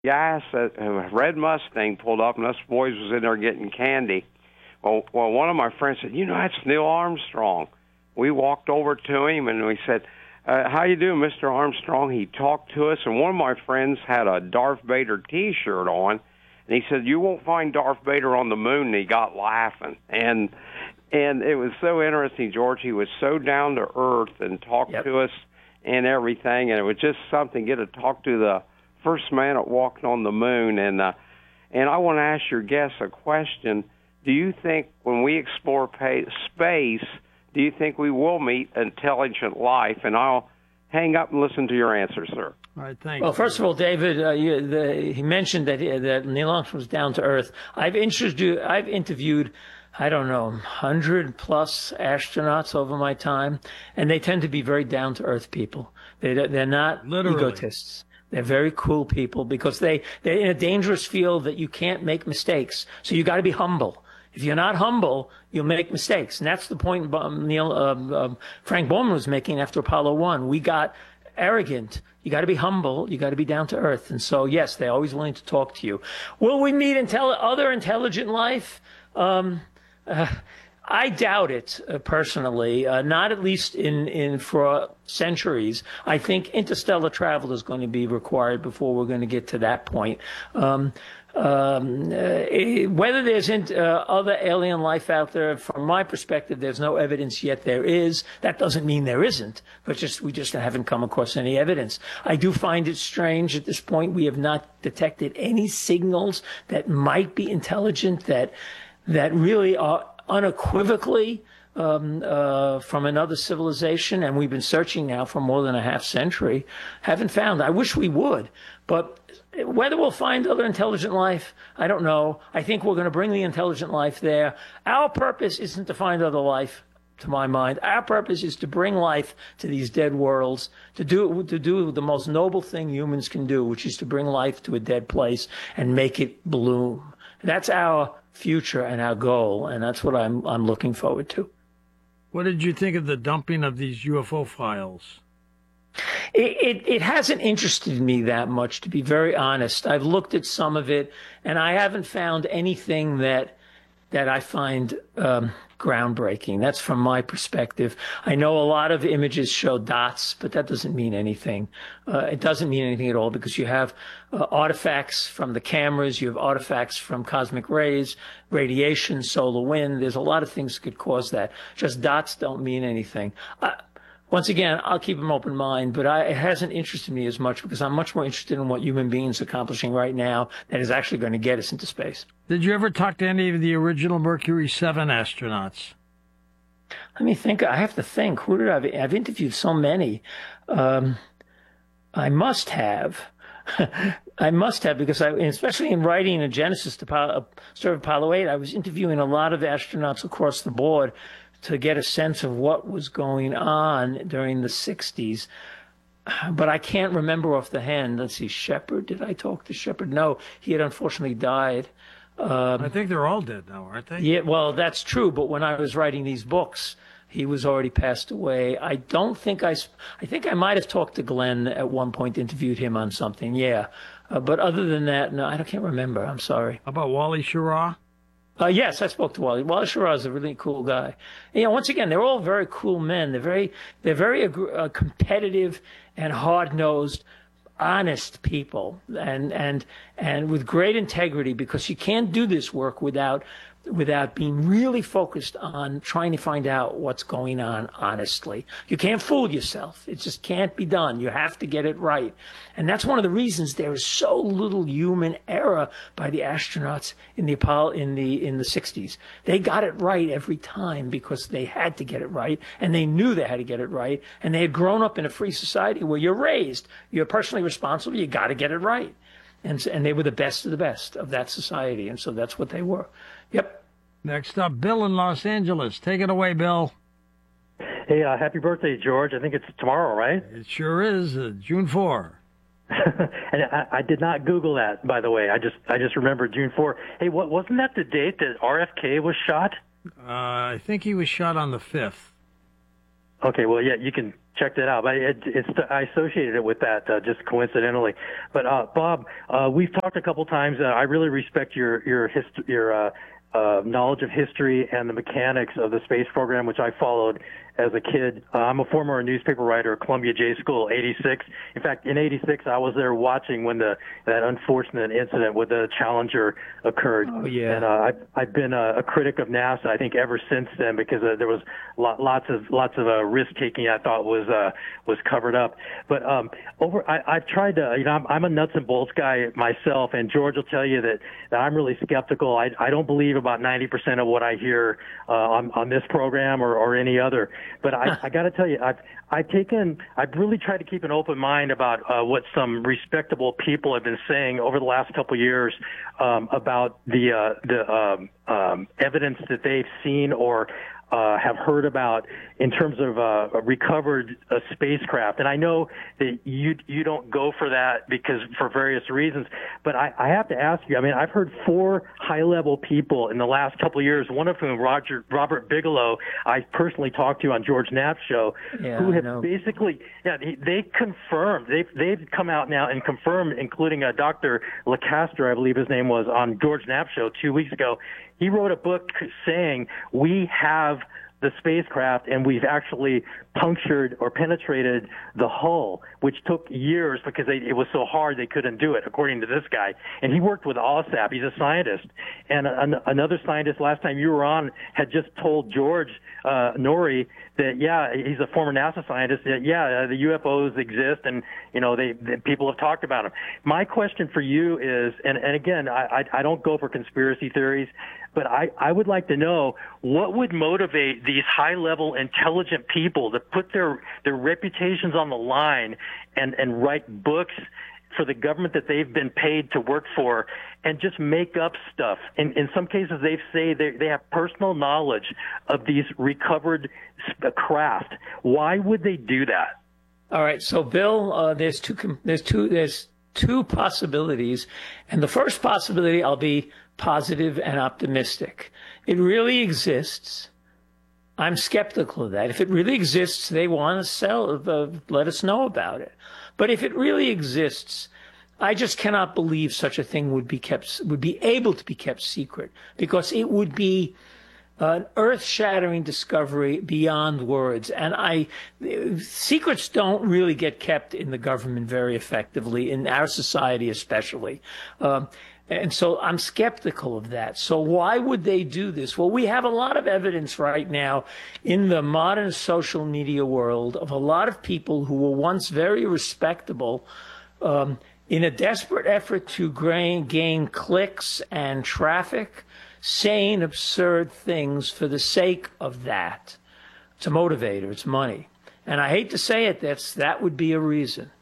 gas, a red Mustang pulled up, and us boys was in there getting candy. Well, one of my friends said, that's Neil Armstrong. We walked over to him, and we said, how you doing, Mr. Armstrong? He talked to us, and one of my friends had a Darth Vader T-shirt on, and he said, you won't find Darth Vader on the moon, and he got laughing. And it was so interesting, George. He was so down to earth and talked to us and everything, and it was just something, get to talk to the first man that walked on the moon. And I want to ask your guests a question. Do you think when we explore space, do you think we will meet intelligent life? And I'll hang up and listen to your answer, sir. All right, thanks. Well, first of all, David, he mentioned that Neil Armstrong was down to earth. I've interviewed, I don't know, 100 plus astronauts over my time, and they tend to be very down to earth people. They're not egotists. They're very cool people because they're in a dangerous field that you can't make mistakes. So you got to be humble. If you're not humble, you'll make mistakes. And that's the point Frank Borman was making after Apollo 1. We got arrogant. You got to be humble. You got to be down to earth. And so, yes, they're always willing to talk to you. Will we meet other intelligent life? I doubt it, personally, not at least for centuries. I think interstellar travel is going to be required before we're going to get to that point. Whether there's other alien life out there, from my perspective, there's no evidence yet there is. That doesn't mean there isn't, but we just haven't come across any evidence. I do find it strange at this point we have not detected any signals that might be intelligent, that really are unequivocally from another civilization, and we've been searching now for more than a half century, haven't found. I wish we would, but whether we'll find other intelligent life, I don't know. I think we're going to bring the intelligent life there. Our purpose isn't to find other life, to my mind. Our purpose is to bring life to these dead worlds, to do the most noble thing humans can do, which is to bring life to a dead place and make it bloom. That's our future and our goal, and that's what I'm looking forward to. What did you think of the dumping of these UFO files? It hasn't interested me that much, to be very honest. I've looked at some of it, and I haven't found anything that I find groundbreaking. That's from my perspective. I know a lot of images show dots, but that doesn't mean anything. It doesn't mean anything at all because you have artifacts from the cameras, you have artifacts from cosmic rays, radiation, solar wind. There's a lot of things that could cause that. Just dots don't mean anything. Once again, I'll keep an open mind, but it hasn't interested me as much because I'm much more interested in what human beings are accomplishing right now that is actually going to get us into space. Did you ever talk to any of the original Mercury 7 astronauts? Let me think. I have to think. Who did I've interviewed so many. I must have. I must have, because especially in writing a Genesis to story of Apollo 8, I was interviewing a lot of astronauts across the board to get a sense of what was going on during the 60s. But I can't remember off the hand. Let's see, Shepard. Did I talk to Shepard? No, he had unfortunately died. I think they're all dead now, aren't they? Yeah, well, that's true. But when I was writing these books, he was already passed away. I think I might have talked to Glenn at one point, interviewed him on something. Yeah. But other than that, no, I can't remember. I'm sorry. How about Wally Schirra? Yes, I spoke to Wally. Wally Schirra is a really cool guy. Once again, they're all very cool men. They're very competitive and hard-nosed, honest people, and with great integrity, because you can't do this work without being really focused on trying to find out what's going on honestly. You can't fool yourself. It just can't be done. You have to get it right. And that's one of the reasons there is so little human error by the astronauts in the Apollo in the 60s. They got it right every time because they had to get it right, and they knew they had to get it right, and they had grown up in a free society where you're personally responsible, you got to get it right. And they were the best of the best of that society, and so that's what they were. Yep. Next up, Bill in Los Angeles. Take it away, Bill. Hey, happy birthday, George. I think it's tomorrow, right? It sure is, June 4. And I did not Google that, by the way. I just remembered June 4. Hey, wasn't that the date that RFK was shot? I think he was shot on the 5th. Okay, well, yeah, you can check that out. But I associated it with that just coincidentally. But Bob, we've talked a couple times. I really respect your knowledge of history and the mechanics of the space program, which I followed as a kid. I'm a former newspaper writer at Columbia J School, 86. In fact, in 86, I was there watching when that unfortunate incident with the Challenger occurred. Oh, yeah. And I've been a critic of NASA, I think, ever since then, because there was lots of risk taking I thought was covered up. But I've tried to, I'm a nuts and bolts guy myself, and George will tell you that I'm really skeptical. I don't believe about 90% of what I hear on this program or any other. But I got to tell you, I've really tried to keep an open mind about what some respectable people have been saying over the last couple of years about the evidence that they've seen or have heard about in terms of a recovered spacecraft. And I know that you don't go for that for various reasons, but I have to ask you, I've heard 4 high-level people in the last couple of years, one of whom, Robert Bigelow, I personally talked to on George Knapp's show, who have basically, they confirmed, they've come out now and confirmed, including Dr. LeCastre, I believe his name was, on George Knapp's show 2 weeks ago. He wrote a book saying we have the spacecraft and we've actually punctured or penetrated the hull, which took years because it was so hard they couldn't do it, according to this guy. And he worked with OSAP. He's a scientist. And another scientist last time you were on had just told George Norrie that, he's a former NASA scientist, that, the UFOs exist and, people have talked about them. My question for you is, and again, I don't go for conspiracy theories, but I would like to know what would motivate these high-level intelligent people to put their reputations on the line and write books for the government that they've been paid to work for and just make up stuff. In some cases, they say they have personal knowledge of these recovered craft. Why would they do that? All right. So, Bill, there's two possibilities. And the first possibility, I'll be positive and optimistic. It really exists. I'm skeptical of that. If it really exists, they want to let us know about it. But if it really exists, I just cannot believe such a thing would be able to be kept secret, because it would be an earth-shattering discovery beyond words. And secrets don't really get kept in the government very effectively, in our society especially. And so I'm skeptical of that. So why would they do this? Well, we have a lot of evidence right now in the modern social media world of a lot of people who were once very respectable, in a desperate effort to gain clicks and traffic, saying absurd things for the sake of that. It's a motivator. It's money. And I hate to say it, that would be a reason.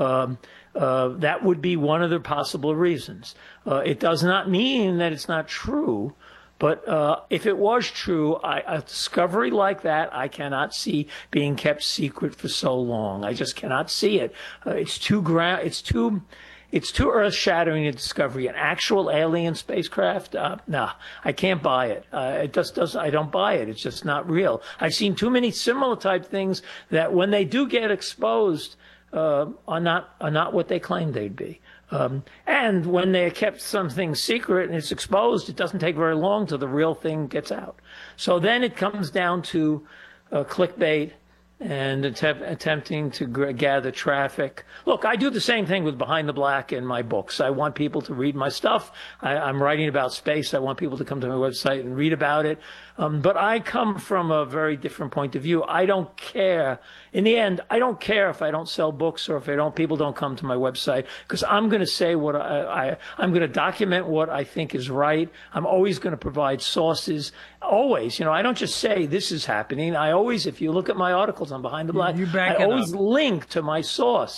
That would be one of the possible reasons. It does not mean that it's not true, but if it was true, a discovery like that, I cannot see being kept secret for so long. I just cannot see it. It's too earth-shattering a discovery. An actual alien spacecraft? No, I can't buy it. I don't buy it. It's just not real. I've seen too many similar type things that when they do get exposed, are not what they claim they'd be. And when they kept something secret and it's exposed, it doesn't take very long till the real thing gets out. So then it comes down to clickbait and attempting to gather traffic. Look, I do the same thing with Behind the Black in my books. I want people to read my stuff. I'm writing about space. I want people to come to my website and read about it. But I come from a very different point of view. I don't care. In the end, I don't care if I don't sell books or if people don't come to my website, because I'm going to say what I'm going to document what I think is right. I'm always going to provide sources. Always. I don't just say this is happening. I always, if you look at my articles on Behind the Black, I always link to my source.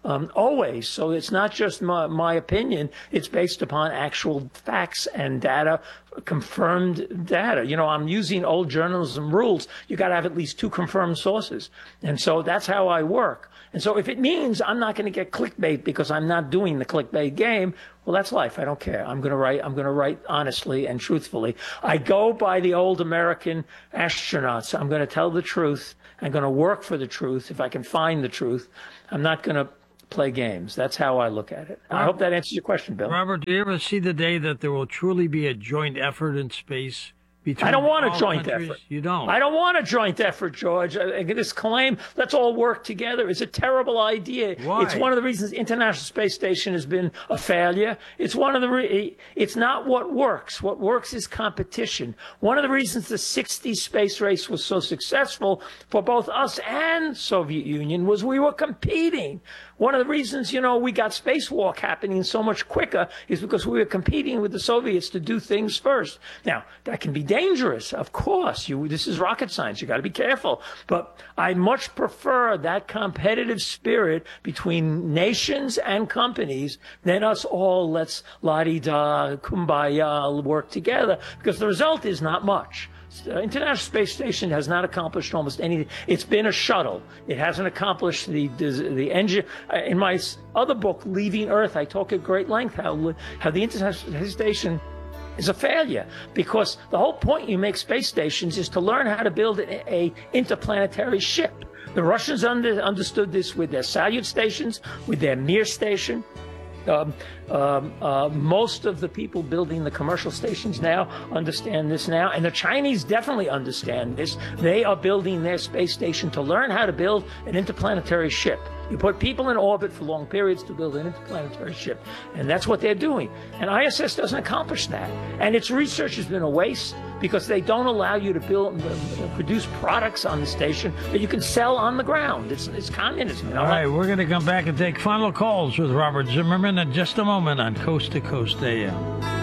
always. So it's not just my opinion. It's based upon actual facts and data, confirmed data. I'm using old journalism rules. You got to have at least 2 confirmed sources. And so that's how I work. And so if it means I'm not going to get clickbait because I'm not doing the clickbait game, well, that's life. I don't care. I'm going to write honestly and truthfully. I go by the old American astronauts. I'm going to tell the truth. I'm going to work for the truth if I can find the truth. I'm not going to play games. That's how I look at it. I hope that answers your question, Bill. Robert, do you ever see the day that there will truly be a joint effort in space? I don't want a joint effort. You don't? I don't want a joint effort, George. This claim, let's all work together, is a terrible idea. Why? It's one of the reasons the International Space Station has been a failure. It's one of the it's not what works. What works is competition. One of the reasons the 60s space race was so successful for both us and Soviet Union was we were competing. One of the reasons, we got spacewalk happening so much quicker is because we were competing with the Soviets to do things first. Now, that can be dangerous, of course. This is rocket science. You got to be careful. But I much prefer that competitive spirit between nations and companies than us all, let's la-di-da, kumbaya, work together, because the result is not much. The International Space Station has not accomplished almost anything. It's been a shuttle. It hasn't accomplished the engine. In my other book, Leaving Earth, I talk at great length how the International Space Station is a failure, because the whole point you make space stations is to learn how to build a interplanetary ship. The Russians understood this with their Salyut stations, with their Mir station. Most of the people building the commercial stations now understand this now, and the Chinese definitely understand this. They are building their space station to learn how to build an interplanetary ship. You put people in orbit for long periods to build an interplanetary ship, and that's what they're doing. And ISS doesn't accomplish that. And its research has been a waste because they don't allow you to produce products on the station that you can sell on the ground. It's communism. All right, we're going to come back and take final calls with Robert Zimmerman in just a moment on Coast to Coast AM.